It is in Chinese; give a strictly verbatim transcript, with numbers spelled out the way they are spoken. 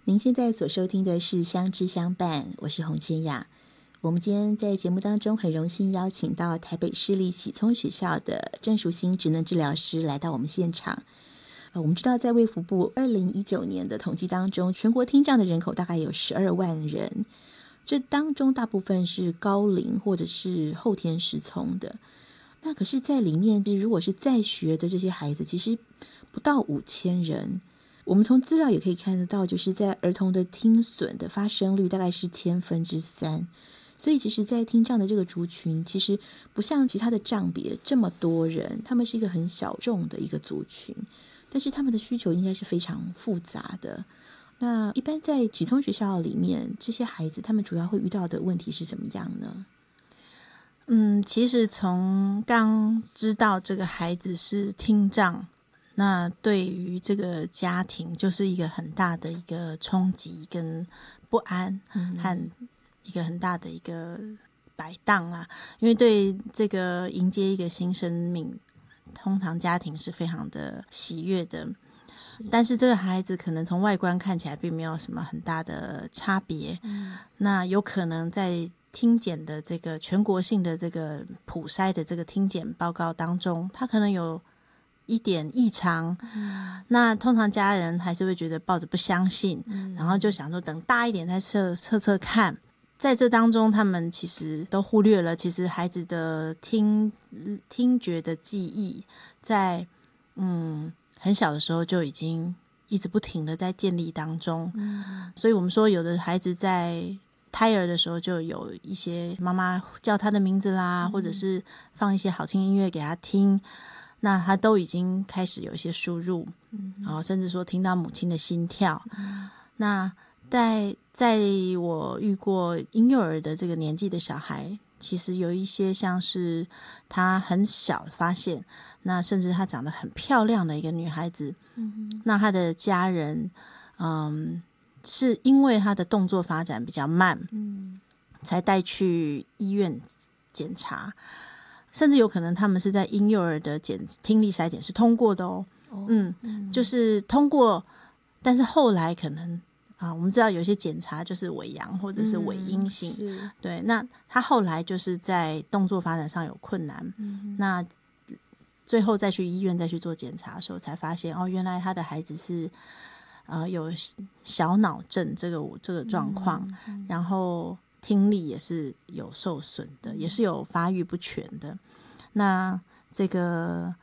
您现在所收听的是相知相伴，我是洪千雅。我们今天在节目当中很荣幸邀请到台北市立喜聪学校的郑淑馨职能治疗师来到我们现场。呃，我们知道在卫福部二零一九年的统计当中，全国听障的人口大概有十二万人，这当中大部分是高龄或者是后天失聪的。那可是在里面如果是在学的这些孩子其实不到五千人。我们从资料也可以看得到，就是在儿童的听损的发生率大概是千分之三，所以其实在听障的这个族群其实不像其他的障别这么多人，他们是一个很小众的一个族群，但是他们的需求应该是非常复杂的。那一般在启聪学校里面，这些孩子他们主要会遇到的问题是怎么样呢？ 嗯，其实从刚知道这个孩子是听障，那对于这个家庭就是一个很大的一个冲击跟不安， 嗯、 和一个很大的一个摆荡啦。因为对这个迎接一个新生命，通常家庭是非常的喜悦的，但是这个孩子可能从外观看起来并没有什么很大的差别，嗯、那有可能在听检的这个全国性的这个普筛的这个听检报告当中，他可能有一点异常，嗯、那通常家人还是会觉得抱着不相信，嗯、然后就想说等大一点再测测测看。在这当中他们其实都忽略了，其实孩子的听听觉的记忆在嗯很小的时候就已经一直不停的在建立当中，嗯、所以我们说有的孩子在胎儿的时候就有一些妈妈叫他的名字啦，嗯、或者是放一些好听音乐给他听，那他都已经开始有一些输入，嗯、然后甚至说听到母亲的心跳，嗯、那在在我遇过婴幼儿的这个年纪的小孩，其实有一些像是他很小发现，那甚至她长得很漂亮的一个女孩子，嗯、那她的家人嗯是因为她的动作发展比较慢，嗯、才带去医院检查，甚至有可能他们是在婴幼儿的检听力筛检是通过的哦，哦嗯，嗯就是通过，但是后来可能啊，我们知道有些检查就是伪阳或者是伪阴性，嗯、对，那他后来就是在动作发展上有困难，嗯、那最后再去医院再去做检查的时候才发现，哦，原来他的孩子是呃有小脑症这个这个状况，嗯嗯、然后听力也是有受损的，也是有发育不全的。那这个